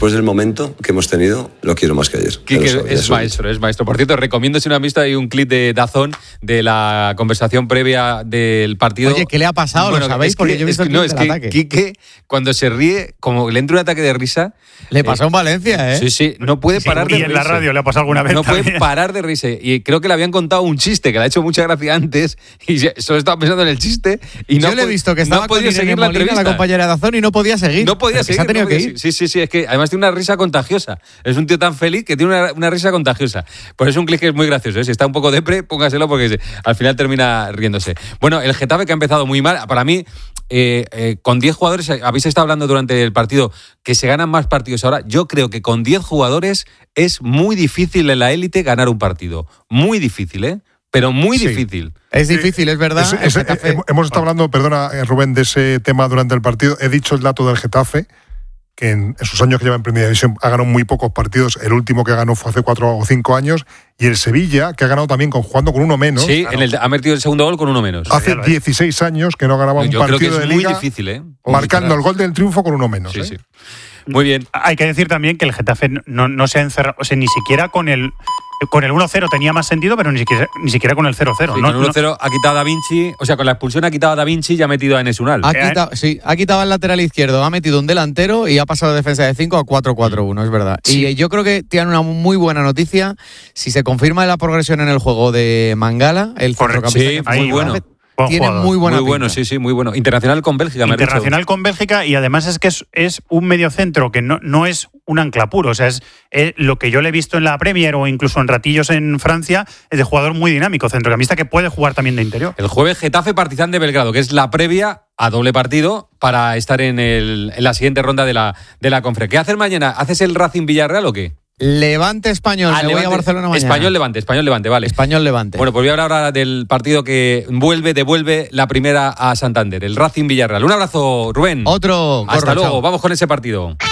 después del momento que hemos tenido, lo quiero más que ayer. Quique es maestro. Por cierto, recomiendo, si no han visto, hay un clip de DAZN de la conversación previa del partido. Oye, ¿qué le ha pasado? ¿Lo sabéis? Porque yo he visto el clip del ataque. Quique, cuando se ríe, como le entra un ataque de risa... Le pasó en Valencia, ¿eh? Sí, no puede parar de reírse. Y en la radio le ha pasado alguna vez. No también. puede parar de reírse. Y creo que le habían contado un chiste que le ha hecho mucha gracia antes y solo estaba pensando en el chiste y yo le he visto que estaba con seguir la entrevista. La compañera de DAZN, y no podía seguir. No podía seguir. Se ha tenido que ir. Sí, es que además tiene una risa contagiosa. Es un tío tan feliz que tiene una risa contagiosa. Por eso es un clip que es muy gracioso, ¿eh? Si está un poco depre, póngaselo porque al final termina riéndose. Bueno, el Getafe, que ha empezado muy mal, para mí, con 10 jugadores, habéis estado hablando durante el partido que se ganan más partidos ahora. Yo creo que con 10 jugadores es muy difícil en la élite ganar un partido. Muy difícil, ¿eh? Pero muy difícil. Es difícil, es verdad. Hemos estado hablando, perdona Rubén, de ese tema durante el partido. He dicho el dato del Getafe, que en sus años que lleva en Primera División ha ganado muy pocos partidos. El último que ganó fue hace 4 o 5 años. Y el Sevilla, que ha ganado también jugando con uno menos. Sí, ha metido el segundo gol con uno menos. Hace 16 años que no ganaba un partido de liga. Muy difícil, ¿eh? Marcando el gol del triunfo con uno menos. Sí. Muy bien. Hay que decir también que el Getafe no se ha encerrado, o sea, ni siquiera con el 1-0 tenía más sentido, pero ni siquiera con el 0-0. Sí, con el 1-0 ha quitado a Da Vinci, o sea, con la expulsión ha quitado a Da Vinci y ha metido a Enes Unal. Ha quitado al lateral izquierdo, ha metido un delantero y ha pasado de defensa de 5 a 4-4-1, es verdad. Sí. Y yo creo que tiene una muy buena noticia si se confirma la progresión en el juego de Mangala, el centrocampista. Sí, muy bueno. Tiene jugador. muy buena pinta. Bueno, sí, muy bueno. Internacional con Bélgica. Internacional con Bélgica, y además es que es un mediocentro que no es un ancla puro. O sea, es lo que yo le he visto en la Premier o incluso en ratillos en Francia, es de jugador muy dinámico, centrocampista que puede jugar también de interior. El jueves Getafe Partizan de Belgrado, que es la previa a doble partido para estar en la siguiente ronda de la Conference. ¿Qué haces mañana? ¿Haces el Racing Villarreal o qué? Levante Español, voy a Barcelona mañana. Español Levante, vale. Español Levante. Bueno, pues voy a hablar ahora del partido que devuelve la primera a Santander, el Racing Villarreal. Un abrazo, Rubén. Otro. Hasta luego, chao. vamos con ese partido.